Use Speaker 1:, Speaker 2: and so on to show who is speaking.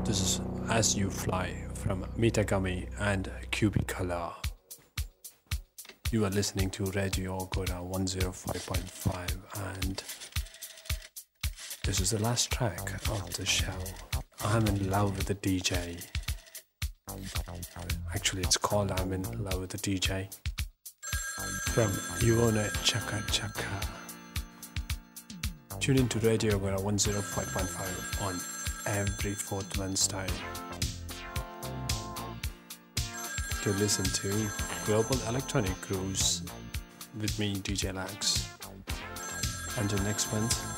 Speaker 1: This is As You Fly from Mitagami and Cubicolor. You are listening to Radio Agora 105.5 and this is the last track of the show. I'm in love with the DJ. Actually, it's called I'm in love with the DJ. From Ivone Chaka Chaka. Tune into Radio Agora 105.5 on every fourth Wednesday to listen to Global Electronic Cruise with me, DJ Lax. Until next month,